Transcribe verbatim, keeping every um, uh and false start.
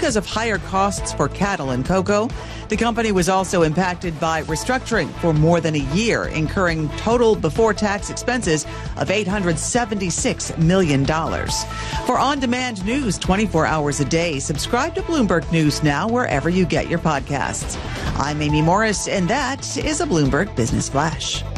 because of higher costs for cattle and cocoa. The company was also impacted by restructuring for more than a year, incurring total before-tax expenses of eight hundred seventy-six million dollars. For on-demand news twenty-four hours a day, subscribe to Bloomberg News Now wherever you get your podcasts. I'm Amy Morris, and that is a Bloomberg Business Flash.